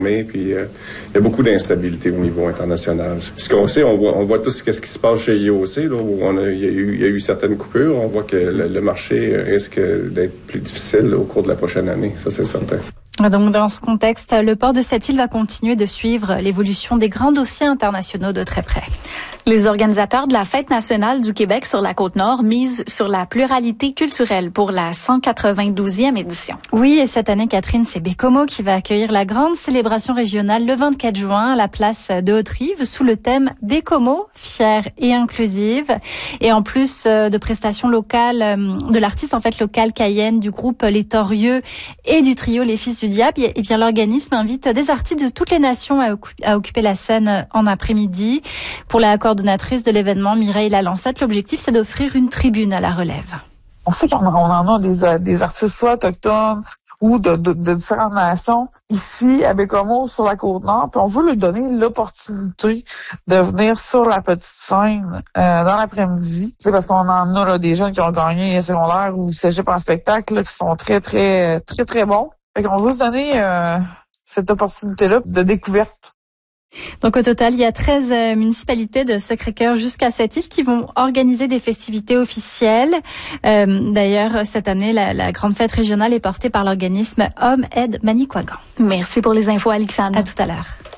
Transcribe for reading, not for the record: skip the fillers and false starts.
Mais puis il y a beaucoup d'instabilité au niveau international. Ce qu'on sait, on voit tout ce qui se passe chez IOC, là, où il y a eu certaines coupures. On voit que le marché risque d'être plus difficile au cours de la prochaine année. Ça, c'est certain. Donc, dans ce contexte, le port de Sept-Îles va continuer de suivre l'évolution des grands dossiers internationaux de très près. Les organisateurs de la Fête nationale du Québec sur la Côte-Nord misent sur la pluralité culturelle pour la 192e édition. Oui, et cette année, Catherine, c'est Baie-Comeau qui va accueillir la grande célébration régionale le 24 juin à la place de Haute-Rive sous le thème Baie-Comeau, fière et inclusive. Et en plus de prestations locales de l'artiste local Cayenne, du groupe Les Torieux et du trio Les Fils du Diable, et bien l'organisme invite des artistes de toutes les nations à occuper la scène en après-midi. Pour la coordonnatrice de l'événement, Mireille Lalancette, l'objectif, c'est d'offrir une tribune à la relève. On sait qu'on en a des artistes soit autochtones ou de différentes nations ici à Baie-Comeau sur la Côte-Nord, puis on veut leur donner l'opportunité de venir sur la petite scène dans l'après-midi. C'est parce qu'on en a là, des jeunes qui ont gagné le secondaire ou cégep en spectacle là, qui sont très bons. Fait qu'on veut se donner cette opportunité-là de découverte. Donc au total, il y a 13 municipalités de Sacré-Cœur jusqu'à Sept-Îles qui vont organiser des festivités officielles. D'ailleurs, cette année, la grande fête régionale est portée par l'organisme Homme Aide Manicouagan. Merci pour les infos, Alexandre. À tout à l'heure.